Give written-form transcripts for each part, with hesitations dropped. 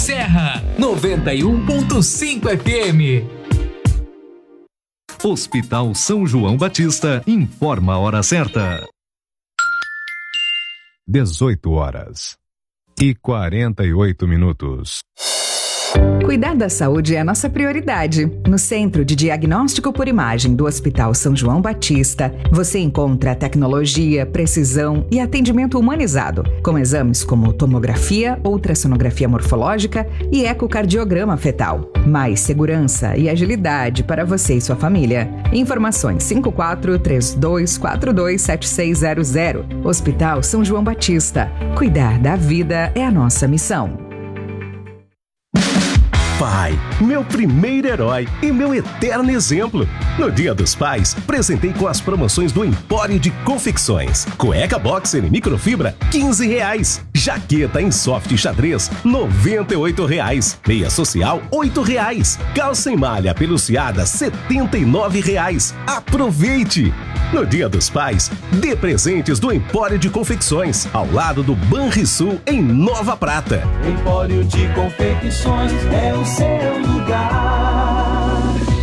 Serra 91.5 FM. Hospital São João Batista informa a hora certa. 18h48. Cuidar da saúde é a nossa prioridade. No Centro de Diagnóstico por Imagem do Hospital São João Batista, você encontra tecnologia, precisão e atendimento humanizado, com exames como tomografia, ultrassonografia morfológica e ecocardiograma fetal. Mais segurança e agilidade para você e sua família. Informações 5432427600. Hospital São João Batista. Cuidar da vida é a nossa missão. Pai, meu primeiro herói e meu eterno exemplo. No Dia dos Pais, presentei com as promoções do Empório de Confecções. Cueca boxer em microfibra, R$15. Jaqueta em soft xadrez, R$98. Meia social, R$8. Calça em malha peluciada, R$79. Aproveite! No Dia dos Pais, dê presentes do Empório de Confecções, ao lado do Banrisul, em Nova Prata. Empório de Confecções é o seu lugar.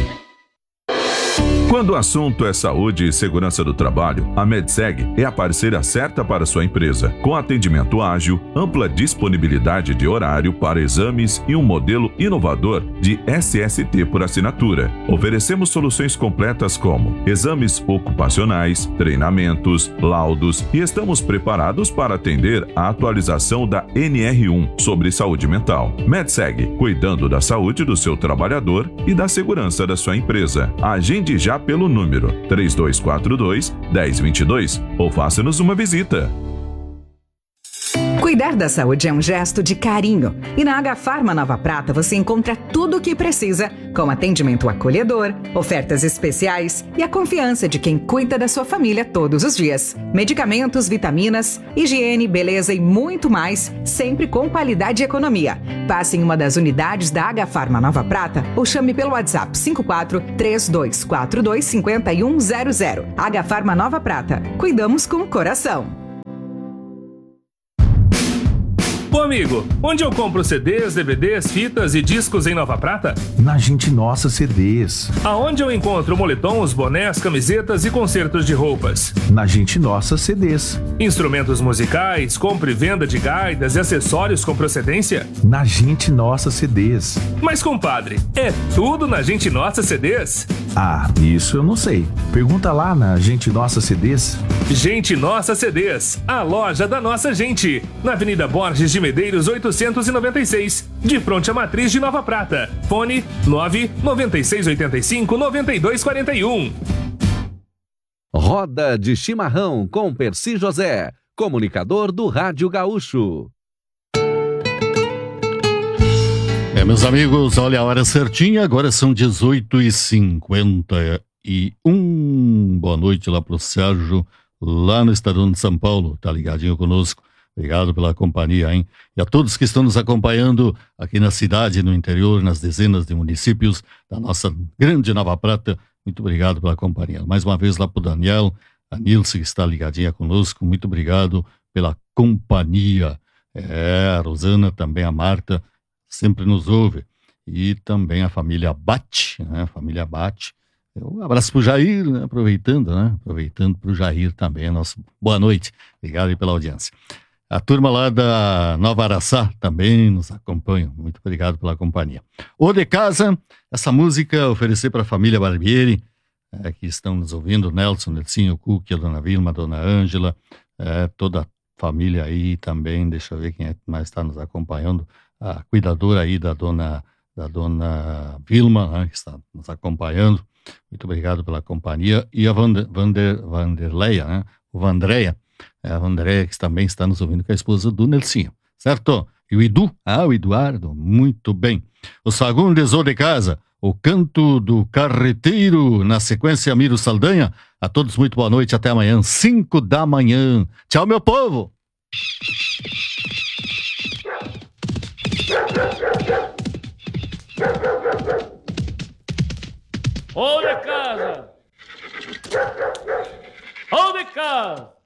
Quando o assunto é saúde e segurança do trabalho, a Medseg é a parceira certa para sua empresa, com atendimento ágil, ampla disponibilidade de horário para exames e um modelo inovador de SST por assinatura. Oferecemos soluções completas como exames ocupacionais, treinamentos, laudos e estamos preparados para atender a atualização da NR1 sobre saúde mental. Medseg, cuidando da saúde do seu trabalhador e da segurança da sua empresa. Agende já pelo número 3242-1022 ou faça-nos uma visita. Cuidar da saúde é um gesto de carinho. E na Agafarma Nova Prata você encontra tudo o que precisa, com atendimento acolhedor, ofertas especiais e a confiança de quem cuida da sua família todos os dias. Medicamentos, vitaminas, higiene, beleza e muito mais, sempre com qualidade e economia. Passe em uma das unidades da Agafarma Nova Prata ou chame pelo WhatsApp 54-3242-5100. Agafarma Nova Prata. Cuidamos com o coração. Ô amigo, onde eu compro CDs, DVDs, fitas e discos em Nova Prata? Na Gente Nossa CDs. Aonde eu encontro moletons, bonés, camisetas e concertos de roupas? Na Gente Nossa CDs. Instrumentos musicais, compra e venda de gaitas e acessórios com procedência? Na Gente Nossa CDs. Mas compadre, é tudo na Gente Nossa CDs? Ah, isso eu não sei. Pergunta lá na Gente Nossa CDs. Gente Nossa CDs, a loja da nossa gente. Na Avenida Borges de Medeiros 896, de fronte à matriz de Nova Prata. Fone 99685-9241. Roda de Chimarrão com Percy José, comunicador do Rádio Gaúcho. Meus amigos, olha a hora certinha, agora são 18h51. Boa noite lá pro Sérgio, lá no Estadão de São Paulo, tá ligadinho conosco. Obrigado pela companhia, hein? E a todos que estão nos acompanhando aqui na cidade, no interior, nas dezenas de municípios da nossa grande Nova Prata, muito obrigado pela companhia. Mais uma vez lá pro Daniel, a Nilce que está ligadinha conosco, muito obrigado pela companhia. A Rosana, também a Marta, sempre nos ouve. E também a família Bate, né? A família Bate. Um abraço pro Jair, né? Aproveitando pro Jair também, nosso boa noite. Obrigado aí pela audiência. A turma lá da Nova Araçá também nos acompanha. Muito obrigado pela companhia. O de casa, essa música oferecer para a família Barbieri, que estão nos ouvindo, Nelson, Nelsinho, Cuque, a dona Vilma, a dona Ângela, toda a família aí também. Deixa eu ver quem mais está nos acompanhando. A cuidadora aí da dona Vilma, né, que está nos acompanhando. Muito obrigado pela companhia. E a Vanderleia, né? O Vandréia. A Vandréia que também está nos ouvindo, com a esposa do Nelsinho. Certo? E o Edu? O Eduardo. Muito bem. Os Fagundes ou de casa. O Canto do Carreteiro. Na sequência, Miro Saldanha. A todos muito boa noite. Até amanhã, 5 da manhã. Tchau, meu povo! Ô de casa! Ô de casa!